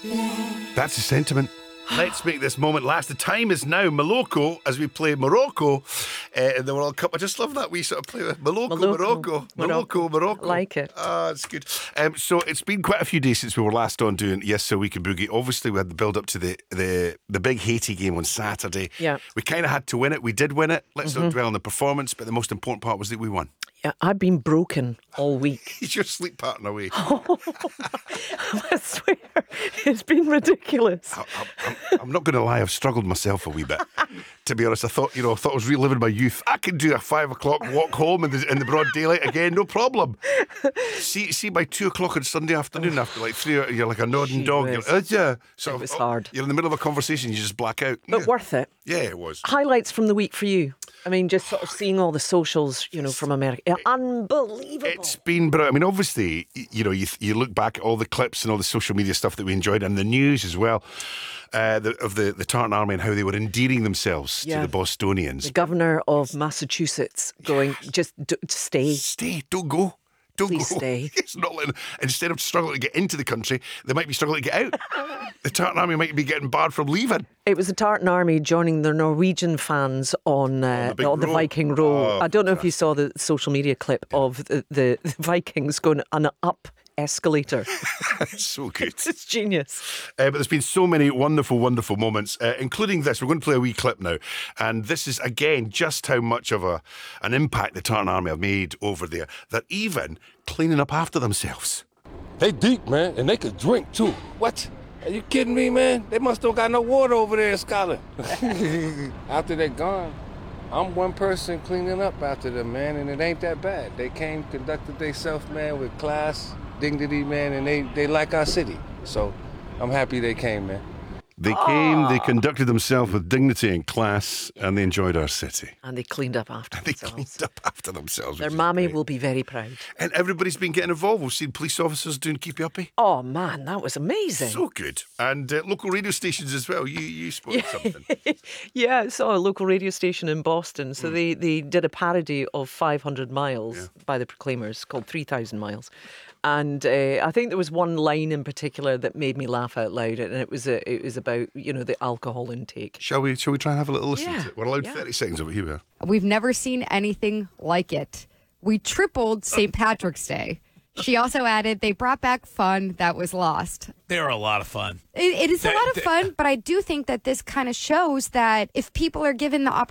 That's the sentiment. Let's make this moment last. The time is now Moloko as we play Morocco in the World Cup. I just love that we sort of play with Morocco. I like it. Ah, it's good. So it's been quite a few days since we were last on doing Yes So We Can Boogie. Obviously, we had the build up to the big Haiti game on Saturday. Yeah. We kind of had to win it. We did win it. Let's not dwell on the performance, but the most important part was that we won. Yeah, I've been broken all week. Is your sleep pattern away? I swear, it's been ridiculous. I'm not going to lie, I've struggled myself a wee bit. To be honest, I thought I was reliving my youth. I can do a 5 o'clock walk home in the broad daylight again, no problem. See, by 2 o'clock on Sunday afternoon, after like 3, you're like a nodding dog. You're, It was hard. You're in the middle of a conversation, you just black out. But worth it. Yeah, it was. Highlights from the week for you. I mean, just sort of seeing all the socials, from America. Unbelievable. It's been brilliant. I mean, obviously, you look back at all the clips and all the social media stuff that we enjoyed and the news as well of the Tartan Army and how they were endearing themselves to the Bostonians. The governor of Massachusetts going, just stay. Stay, don't go. Don't Please go. stay. It's not letting, instead of struggling to get into the country, they might be struggling to get out. The Tartan Army might be getting barred from leaving. It was the Tartan Army joining the Norwegian fans on the Viking Row. I don't know if you saw the social media clip of the Vikings going on an up escalator. It's so good. It's genius. But there's been so many wonderful, wonderful moments, including this. We're going to play a wee clip now. And this is, again, just how much of an impact the Tartan Army have made over there. They're even cleaning up after themselves. They deep, man, and they could drink, too. What? Are you kidding me, man? They must don't got no water over there in Scotland. After they're gone, I'm one person cleaning up after them, man, and it ain't that bad. They came, conducted themselves, man, with class, dignity, man, and they like our city. So I'm happy they came, man. They came, they conducted themselves with dignity and class, and they enjoyed our city. And they cleaned up after themselves. Their mammy will be very proud. And everybody's been getting involved. We've seen police officers doing keepy uppy. Oh, man, that was amazing. So good. And local radio stations as well. You spoke something. Yeah, I saw a local radio station in Boston. So they did a parody of 500 Miles by the Proclaimers called 3,000 Miles. And I think there was one line in particular that made me laugh out loud, and it was about the alcohol intake. Shall we try and have a little listen to it? We're allowed 30 seconds of it. Here we are. We've never seen anything like it. We tripled St. Patrick's Day. She also added they brought back fun that was lost. They're a lot of fun. It is a lot of fun, but I do think that this kind of shows that if people are given the opportunity